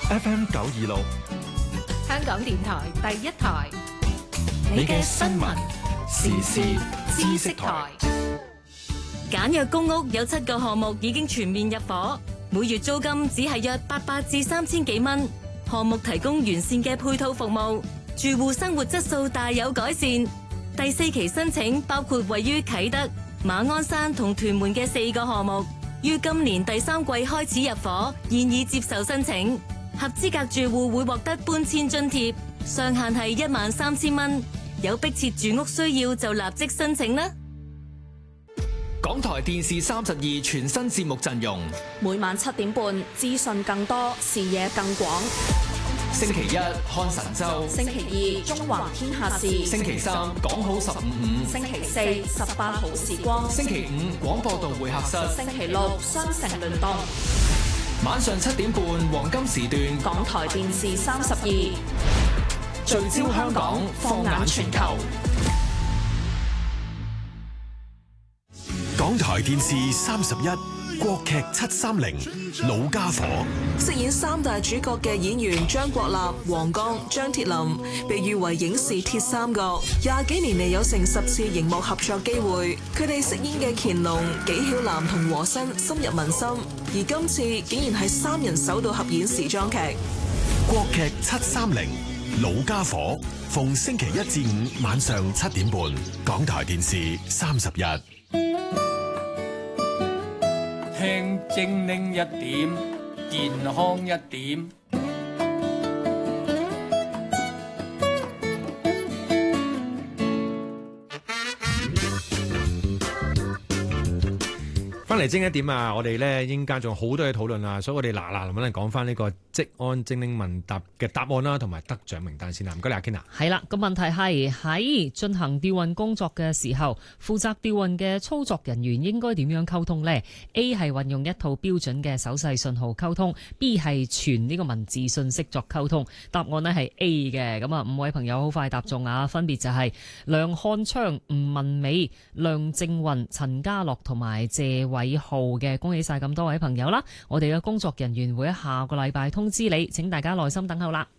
FM 926， 香港電台第一台， 你嘅新聞時事知識台。 簡約公屋有7個項目已經全面入伙，每月租金只係約800至3000幾蚊。項目提供完善嘅配套服務，住戶生活質素大有改善。第4期申請包括位於啟德、馬鞍山同屯門嘅4個項目，於今年第3季開始入伙，現已接受申請。合資格住戶會獲得搬遷津貼，上限係13000蚊。有迫切住屋需要就立即申請啦。 港台電視32全新節目陣容， 每晚7點半，資訊更多，視野更廣。 星期1看神州， 星期2中環天下事， 星期3講好155， 星期4 18好時光， 星期5廣播道會客室， 星期6雙城聯動。 晚上7點半黃金時段， 港台電視32 聚焦香港，放眼全球。 港台電視31國劇730老家伙， 飾演3大主角嘅演員張國立、黃剛、張鐵林，被譽為影視鐵三角，20幾年嚟有成10次熒幕合作機會。佢哋飾演嘅乾隆、紀曉嵐同和珅深入民心，而今次竟然係3人首度合演時裝劇。 國劇730老家伙，逢星期1至5晚上7點半，港台電視31。 聽精靈一點，健康一點。 翻嚟精一點啊！我哋咧應間仲有好多嘢討論啊，所以我哋嗱能講翻呢個職安精靈問答嘅答案啦，同埋得獎名單先啦。唔該你阿 Ken 啊。 係啦，個問題係喺進行調運工作嘅時候，負責調運嘅操作人員應該點樣溝通呢？ A 係運用一套標準嘅手勢信號溝通， B 係傳呢個文字信息作溝通。答案呢係 A 嘅。咁啊，5位朋友好快答中啊，分別就係梁漢昌、吳文美、梁正雲、陳家樂同埋謝偉浩嘅，恭喜晒咁多位朋友啦！我哋嘅工作人員會喺下個禮拜通知你，請大家耐心等候啦。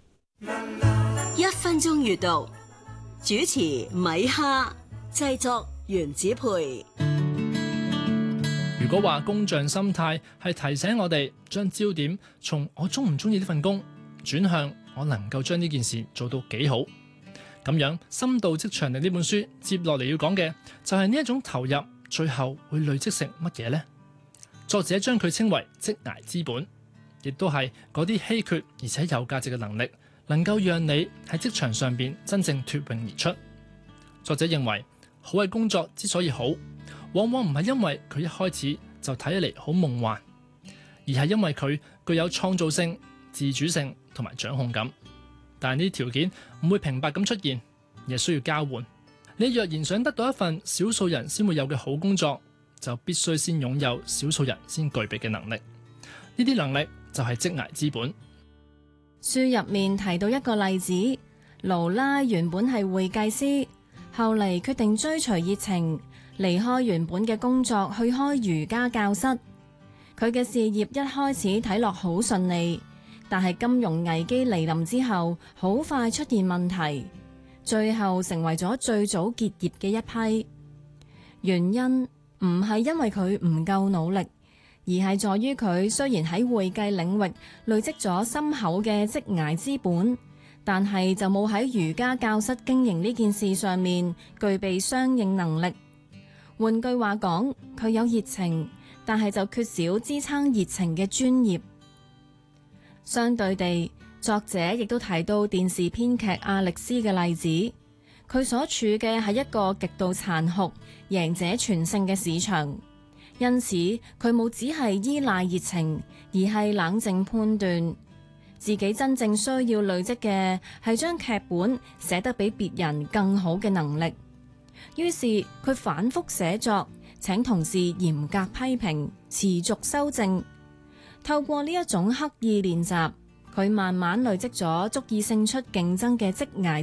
1分鐘閱讀，主持米哈，製作原子培。 如果話工匠心態係提醒我哋將焦點從我中唔中意呢份工轉向我能夠將呢件事做到幾好，咁樣深度職場力呢本書接落嚟要講嘅就係呢一種投入最後會累積成乜嘢呢？作者將佢稱為職涯資本，亦都係嗰啲稀缺而且有價值嘅能力，能夠讓你喺職場上邊真正脫穎而出。作者認為，好嘅工作之所以好，往往唔係因為佢一開始就睇起嚟好夢幻，而係因為佢具有創造性、自主性同埋掌控感。但係呢啲條件唔會平白咁出現，而係需要交換。你若然想得到一份少數人先會有嘅好工作，就必須先擁有少數人先具備嘅能力。呢啲能力就係職涯資本。 書入面提到一個例子，勞拉原本係會計師，後嚟決定追隨熱情，離開原本嘅工作去開瑜伽教室。佢嘅事業一開始睇落好順利，但係金融危機嚟臨之後，好快出現問題，最後成為咗最早結業嘅一批。原因唔係因為佢唔夠努力，而係在於佢雖然喺會計領域累積咗深厚嘅職涯資本，但係就冇喺瑜伽教室經營呢件事上面具備相應能力。換句話講，佢有熱情，但係就缺少支撐熱情嘅專業。相對地，作者亦都提到電視編劇阿力斯嘅例子，佢所處嘅係一個極度殘酷、贏者全勝嘅市場，因此佢冇只係依賴熱情，而係冷靜判斷自己真正需要累積嘅係將劇本寫得比別人更好嘅能力。於是佢反覆寫作，請同事嚴格批評，持續修正。透過呢一種刻意練習，佢慢慢累積咗足以勝出競爭嘅職涯